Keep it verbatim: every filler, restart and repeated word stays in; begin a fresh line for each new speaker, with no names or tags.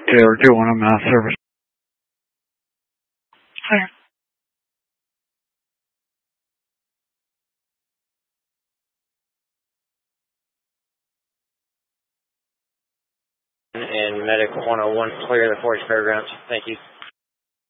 Taylor two one, mass service. Clear.
And Medic one oh one, clear the forest fairgrounds. Thank you.